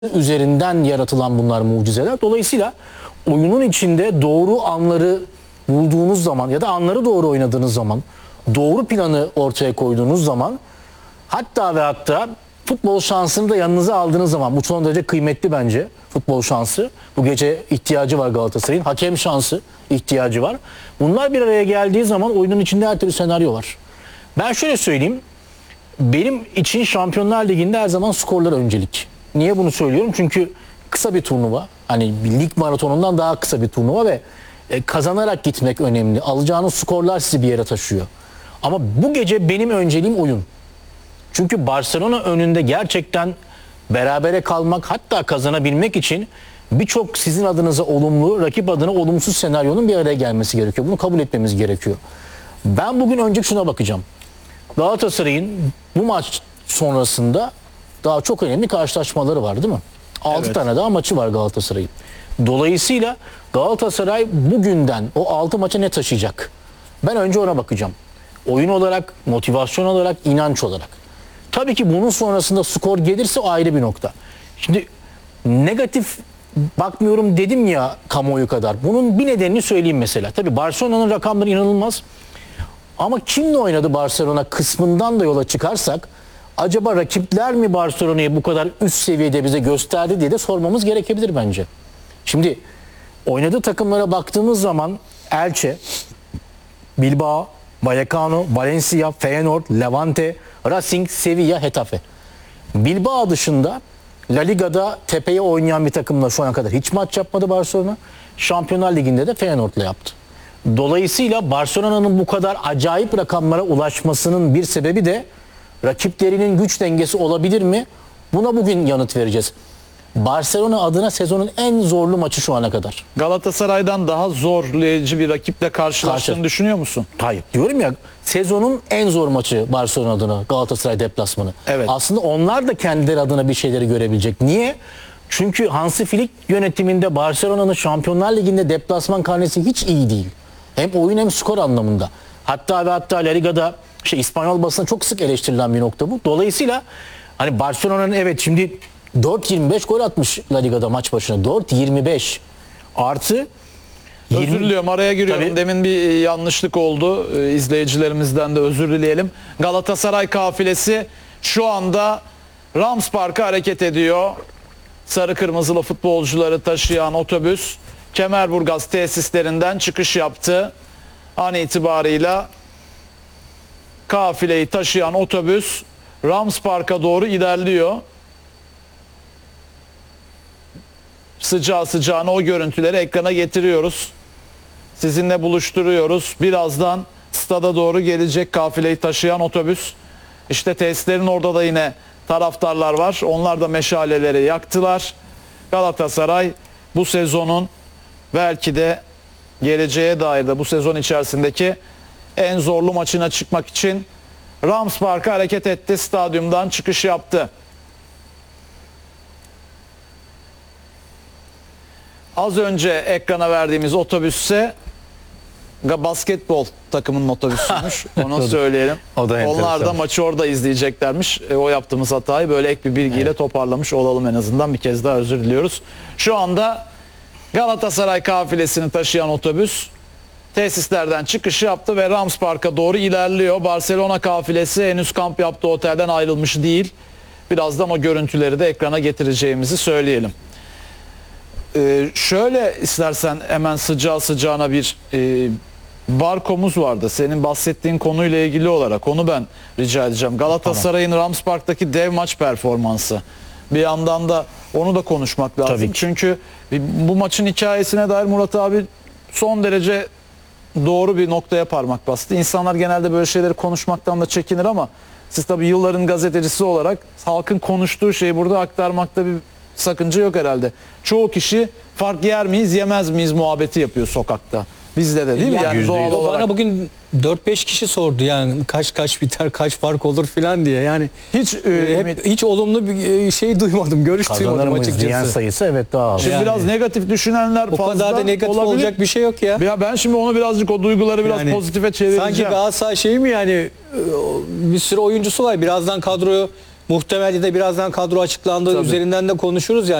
üzerinden yaratılan bunlar mucizeler. Dolayısıyla oyunun içinde doğru anları bulduğunuz zaman ya da anları doğru oynadığınız zaman, doğru planı ortaya koyduğunuz zaman, hatta ve hatta futbol şansını da yanınıza aldığınız zaman, bu son derece kıymetli bence futbol şansı. Bu gece ihtiyacı var Galatasaray'ın. Hakem şansı ihtiyacı var. Bunlar bir araya geldiği zaman oyunun içinde her türlü senaryo var. Ben şöyle söyleyeyim. Benim için Şampiyonlar Ligi'nde her zaman skorlar öncelik. Niye bunu söylüyorum? Çünkü kısa bir turnuva. Hani bir lig maratonundan daha kısa bir turnuva ve kazanarak gitmek önemli. Alacağınız skorlar sizi bir yere taşıyor. Ama bu gece benim önceliğim oyun. Çünkü Barcelona önünde gerçekten berabere kalmak, hatta kazanabilmek için birçok sizin adınıza olumlu, rakip adına olumsuz senaryonun bir araya gelmesi gerekiyor. Bunu kabul etmemiz gerekiyor. Ben bugün önce şuna bakacağım. Galatasaray'ın bu maç sonrasında daha çok önemli karşılaşmaları var, değil mi? 6 tane daha maçı var Galatasaray'ın. Dolayısıyla Galatasaray bugünden o 6 maça ne taşıyacak? Ben önce ona bakacağım. Oyun olarak, motivasyon olarak, inanç olarak. Tabii ki bunun sonrasında skor gelirse o ayrı bir nokta. Şimdi negatif bakmıyorum dedim ya kamuoyu kadar. Bunun bir nedenini söyleyeyim mesela. Tabii Barcelona'nın rakamları inanılmaz. Ama kimle oynadı Barcelona kısmından da yola çıkarsak, acaba rakipler mi Barcelona'yı bu kadar üst seviyede bize gösterdi diye de sormamız gerekebilir bence. Şimdi oynadığı takımlara baktığımız zaman Elche, Bilbao, Vallecano, Valencia, Feyenoord, Levante, Racing, Sevilla, Getafe. Bilbao dışında La Liga'da tepeye oynayan bir takımla şu ana kadar hiç maç yapmadı Barcelona. Şampiyonlar Ligi'nde de Feyenoord'la yaptı. Dolayısıyla Barcelona'nın bu kadar acayip rakamlara ulaşmasının bir sebebi de rakiplerinin güç dengesi olabilir mi? Buna bugün yanıt vereceğiz. Barcelona adına sezonun en zorlu maçı şu ana kadar. Galatasaray'dan daha zorlayıcı bir rakiple karşılaştığını düşünüyor musun? Hayır. Diyorum ya, sezonun en zor maçı Barcelona adına Galatasaray deplasmanı. Evet. Aslında onlar da kendileri adına bir şeyleri görebilecek. Niye? Çünkü Hansi Flick yönetiminde Barcelona'nın Şampiyonlar Ligi'nde deplasman karnesi hiç iyi değil. Hem oyun hem skor anlamında. Hatta ve hatta La Liga'da İspanyol basına çok sık eleştirilen bir nokta bu. Dolayısıyla hani Barcelona'nın evet şimdi 4.25 gol atmış La Liga'da maç başına. 4.25 artı 20... Özür diliyorum, araya giriyorum. Tabii. Demin bir yanlışlık oldu. İzleyicilerimizden de özür dileyelim. Galatasaray kafilesi şu anda Rams Park'a hareket ediyor. Sarı kırmızılı futbolcuları taşıyan otobüs Kemerburgaz tesislerinden çıkış yaptı. An itibarıyla kafileyi taşıyan otobüs Rams Park'a doğru ilerliyor. Sıcağı sıcağına o görüntüleri ekrana getiriyoruz. Sizinle buluşturuyoruz. Birazdan stada doğru gelecek kafileyi taşıyan otobüs. İşte tesislerin orada da yine taraftarlar var. Onlar da meşaleleri yaktılar. Galatasaray bu sezonun belki de geleceğe dair de bu sezon içerisindeki en zorlu maçına çıkmak için Rams Park'a hareket etti. Stadyumdan çıkış yaptı. Az önce ekrana verdiğimiz otobüsse basketbol takımının otobüsüymüş. Onu söyleyelim. O da onlar da maçı orada izleyeceklermiş. O yaptığımız hatayı böyle ek bir bilgiyle toparlamış olalım en azından. Bir kez daha özür diliyoruz. Şu anda Galatasaray kafilesini taşıyan otobüs tesislerden çıkış yaptı ve Rams Park'a doğru ilerliyor. Barcelona kafilesi henüz kamp yaptığı otelden ayrılmış değil. Birazdan o görüntüleri de ekrana getireceğimizi söyleyelim. Şöyle istersen hemen sıcağı sıcağına bir barkomuz vardı. Senin bahsettiğin konuyla ilgili olarak onu ben rica edeceğim. Galatasaray'ın Rams Park'taki dev maç performansı. Bir yandan da onu da konuşmak lazım. Tabii ki. Çünkü bu maçın hikayesine dair Murat abi son derece doğru bir noktaya parmak bastı. İnsanlar genelde böyle şeyleri konuşmaktan da çekinir ama siz tabii yılların gazetecisi olarak halkın konuştuğu şeyi burada aktarmakta bir sakınca yok herhalde. Çoğu kişi fark yer miyiz yemez miyiz muhabbeti yapıyor sokakta. Bizde de değil mi? Yani doğal olarak. Bana bugün 4-5 kişi sordu yani kaç biter, kaç fark olur filan diye. Yani hiç olumlu bir şey duymadım, görüş Kazanır duymadım mıyız diyen açıkçası. sayısı evet daha az. Şimdi Yani. biraz negatif düşünenler O fazla kadar da negatif olabilir. olacak bir şey yok ya. Ya ben şimdi onu birazcık o duyguları biraz Yani pozitife çevireceğim. Sanki Galatasaray şey mi yani, bir sürü oyuncusu var. Birazdan kadroyu muhtemelde de birazdan kadro açıklandığı Tabii. üzerinden de konuşuruz ya.